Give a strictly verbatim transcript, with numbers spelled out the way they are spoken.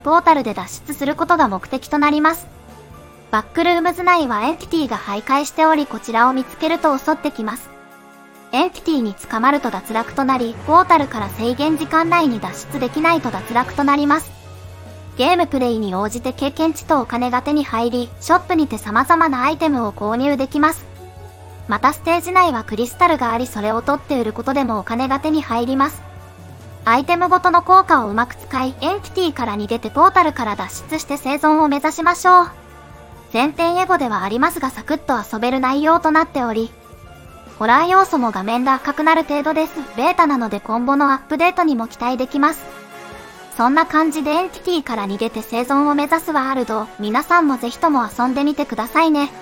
ポータルで脱出することが目的となります。バックルームズ内はエンティティが徘徊しており、こちらを見つけると襲ってきます。エンティティに捕まると脱落となり、ポータルから制限時間内に脱出できないと脱落となります。ゲームプレイに応じて経験値とお金が手に入り、ショップにて様々なアイテムを購入できます。またステージ内はクリスタルがあり、それを取って売ることでもお金が手に入ります。アイテムごとの効果をうまく使い、エンティティから逃げてポータルから脱出して生存を目指しましょう。前編エゴではありますがサクッと遊べる内容となっており、ホラー要素も画面が赤くなる程度です。ベータなので今後のアップデートにも期待できます。そんな感じでエンティティから逃げて生存を目指すワールド、皆さんもぜひとも遊んでみてくださいね。